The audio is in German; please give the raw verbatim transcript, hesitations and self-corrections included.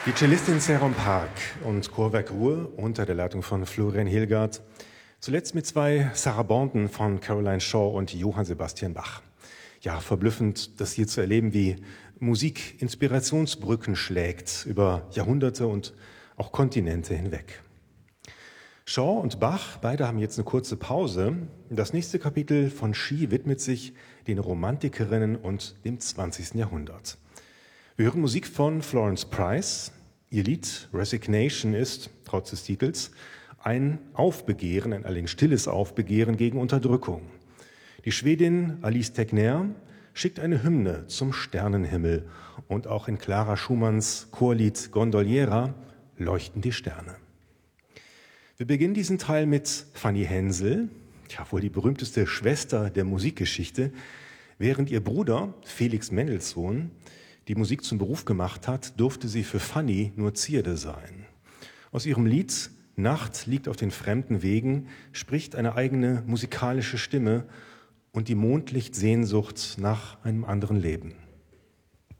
Die Cellistin Seron Park und Chorwerk Ruhr unter der Leitung von Florian Hilgert. Zuletzt mit zwei Sarabanten von Caroline Shaw und Johann Sebastian Bach. Ja, verblüffend, das hier zu erleben, wie Musik Inspirationsbrücken schlägt über Jahrhunderte und auch Kontinente hinweg. Shaw und Bach, beide haben jetzt eine kurze Pause. Das nächste Kapitel von She widmet sich den Romantikerinnen und dem zwanzigsten Jahrhundert. Wir hören Musik von Florence Price. Ihr Lied Resignation ist, trotz des Titels, ein Aufbegehren, ein allerdings stilles Aufbegehren gegen Unterdrückung. Die Schwedin Alice Tegnér schickt eine Hymne zum Sternenhimmel und auch in Clara Schumanns Chorlied Gondoliera leuchten die Sterne. Wir beginnen diesen Teil mit Fanny Hensel, ja wohl die berühmteste Schwester der Musikgeschichte, während ihr Bruder Felix Mendelssohn die Musik zum Beruf gemacht hat, durfte sie für Fanny nur Zierde sein. Aus ihrem Lied Nacht liegt auf den fremden Wegen spricht eine eigene musikalische Stimme und die Mondlichtsehnsucht nach einem anderen Leben.